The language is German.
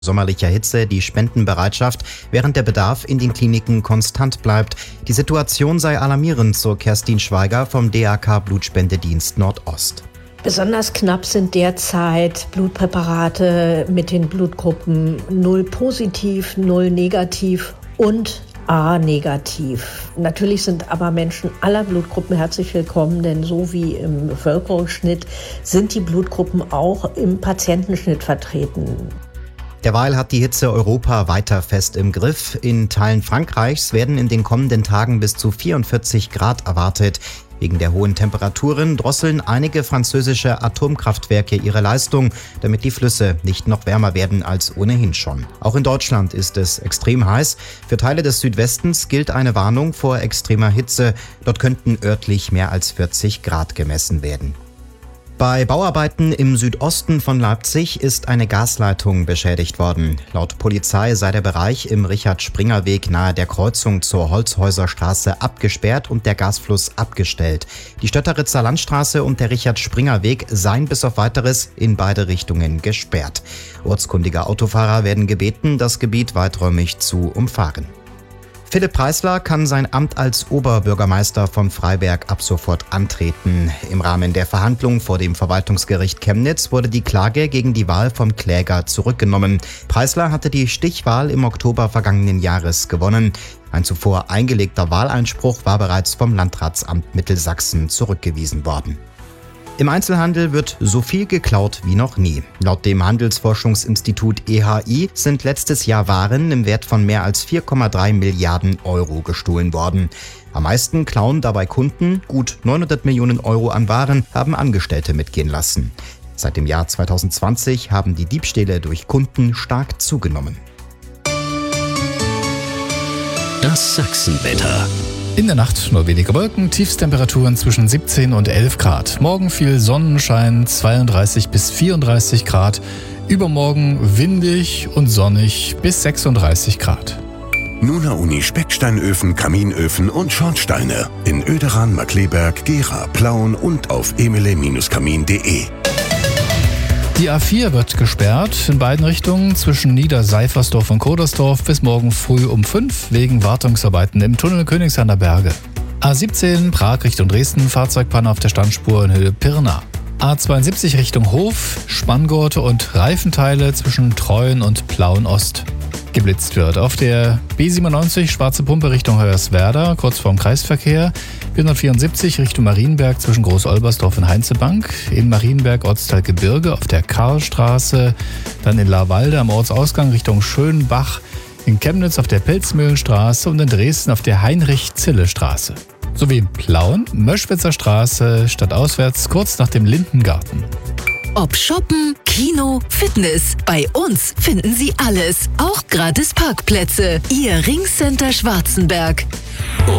sommerlicher Hitze die Spendenbereitschaft, während der Bedarf in den Kliniken konstant bleibt. Die Situation sei alarmierend, so Kerstin Schweiger vom DAK Blutspendedienst Nordost. Besonders knapp sind derzeit Blutpräparate mit den Blutgruppen 0 positiv, 0 negativ und A negativ. Natürlich sind aber Menschen aller Blutgruppen herzlich willkommen, denn so wie im Bevölkerungsschnitt sind die Blutgruppen auch im Patientenschnitt vertreten. Derweil hat die Hitze Europa weiter fest im Griff. In Teilen Frankreichs werden in den kommenden Tagen bis zu 44 Grad erwartet. Wegen der hohen Temperaturen drosseln einige französische Atomkraftwerke ihre Leistung, damit die Flüsse nicht noch wärmer werden als ohnehin schon. Auch in Deutschland ist es extrem heiß. Für Teile des Südwestens gilt eine Warnung vor extremer Hitze. Dort könnten örtlich mehr als 40 Grad gemessen werden. Bei Bauarbeiten im Südosten von Leipzig ist eine Gasleitung beschädigt worden. Laut Polizei sei der Bereich im Richard-Springer-Weg nahe der Kreuzung zur Holzhäuserstraße abgesperrt und der Gasfluss abgestellt. Die Stötteritzer Landstraße und der Richard-Springer-Weg seien bis auf Weiteres in beide Richtungen gesperrt. Ortskundige Autofahrer werden gebeten, das Gebiet weiträumig zu umfahren. Philipp Preisler kann sein Amt als Oberbürgermeister von Freiberg ab sofort antreten. Im Rahmen der Verhandlung vor dem Verwaltungsgericht Chemnitz wurde die Klage gegen die Wahl vom Kläger zurückgenommen. Preisler hatte die Stichwahl im Oktober vergangenen Jahres gewonnen. Ein zuvor eingelegter Wahleinspruch war bereits vom Landratsamt Mittelsachsen zurückgewiesen worden. Im Einzelhandel wird so viel geklaut wie noch nie. Laut dem Handelsforschungsinstitut EHI sind letztes Jahr Waren im Wert von mehr als 4,3 Milliarden Euro gestohlen worden. Am meisten klauen dabei Kunden. Gut 900 Millionen Euro an Waren haben Angestellte mitgehen lassen. Seit dem Jahr 2020 haben die Diebstähle durch Kunden stark zugenommen. Das Sachsenwetter. In der Nacht nur wenige Wolken, Tiefstemperaturen zwischen 17 und 11 Grad. Morgen viel Sonnenschein, 32 bis 34 Grad. Übermorgen windig und sonnig bis 36 Grad. Nuna Uni Specksteinöfen, Kaminöfen und Schornsteine. In Oederan, Markkleeberg, Gera, Plauen und auf emele-kamin.de. Die A4 wird gesperrt in beiden Richtungen zwischen Niederseifersdorf und Kodersdorf bis morgen früh um 5 wegen Wartungsarbeiten im Tunnel Königshainer Berge. A17 Prag Richtung Dresden, Fahrzeugpanne auf der Standspur in Höhe Pirna. A72 Richtung Hof, Spanngurte und Reifenteile zwischen Treuen und Plauen Ost. Geblitzt wird auf der B97 Schwarze Pumpe Richtung Hoyerswerda, kurz vorm Kreisverkehr. B174 Richtung Marienberg zwischen Groß-Olbersdorf und Heinzebank. In Marienberg Ortsteil Gebirge auf der Karlstraße. Dann in Laarwalde am Ortsausgang Richtung Schönbach. In Chemnitz auf der Pelzmühlenstraße und in Dresden auf der Heinrich-Zille-Straße. Sowie in Plauen, Möschwitzer Straße, stadtauswärts kurz nach dem Lindengarten. Ob Shoppen, Kino, Fitness, bei uns finden Sie alles. Auch gratis Parkplätze. Ihr Ringcenter Schwarzenberg.